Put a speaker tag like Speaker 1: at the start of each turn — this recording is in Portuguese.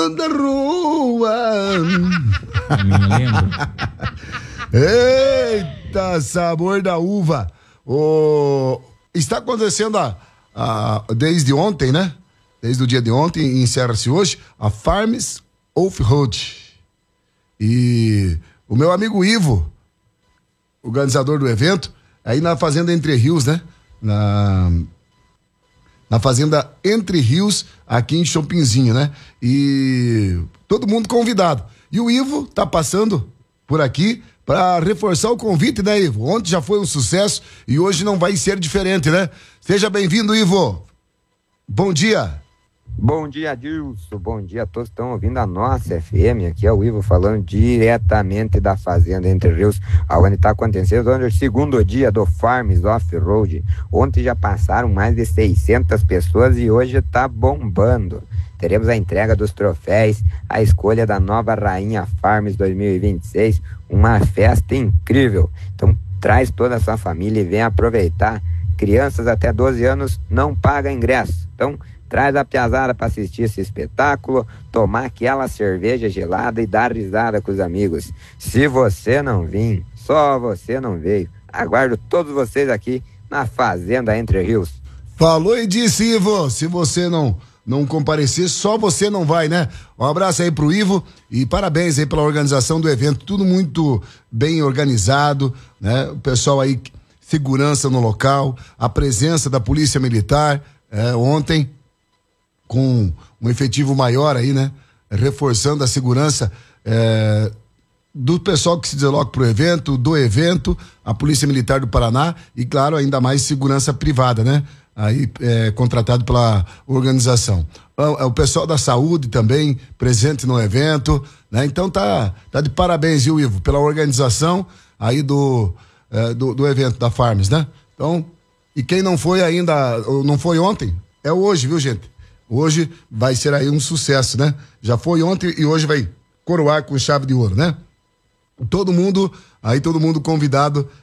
Speaker 1: da rua.
Speaker 2: Me lembro.
Speaker 1: Eita, sabor da uva. Está acontecendo desde ontem, né? Desde o dia de ontem, encerra-se hoje, a Farms Off-Road. E o meu amigo Ivo, organizador do evento, aí na Fazenda Entre Rios, né? Na Fazenda Entre Rios, aqui em Chopinzinho, né? E todo mundo convidado. E o Ivo tá passando por aqui para reforçar o convite, né, Ivo? Ontem já foi um sucesso e hoje não vai ser diferente, né? Seja bem-vindo, Ivo. Bom dia.
Speaker 3: Bom dia, Adilson. Bom dia a todos que estão ouvindo a nossa FM. Aqui é o Ivo falando diretamente da Fazenda Entre Rios, onde está acontecendo o segundo dia do Farms Off-Road. Ontem já passaram mais de 600 pessoas e hoje está bombando. Teremos a entrega dos troféus, a escolha da nova Rainha Farms 2026, uma festa incrível. Então traz toda a sua família e vem aproveitar. Crianças até 12 anos não pagam ingresso. Então traz a piazada para assistir esse espetáculo, tomar aquela cerveja gelada e dar risada com os amigos. Se você não vir, só você não veio. Aguardo todos vocês aqui na Fazenda Entre Rios.
Speaker 1: Falou e disse, Ivo. Se você não comparecer, só você não vai, né? Um abraço aí pro Ivo e parabéns aí pela organização do evento. Tudo muito bem organizado, né? O pessoal aí, segurança no local, a presença da Polícia Militar, ontem, com um efetivo maior aí, né? Reforçando a segurança do pessoal que se desloca pro evento, do evento, a Polícia Militar do Paraná e, claro, ainda mais segurança privada, né? Aí contratado pela organização. O pessoal da saúde também presente no evento, né? Então tá de parabéns, viu, Ivo, pela organização aí do evento da Farms, né? Então, e quem não foi ainda, não foi ontem, é hoje, viu, gente? Hoje vai ser aí um sucesso, né? Já foi ontem e hoje vai coroar com chave de ouro, né? Todo mundo convidado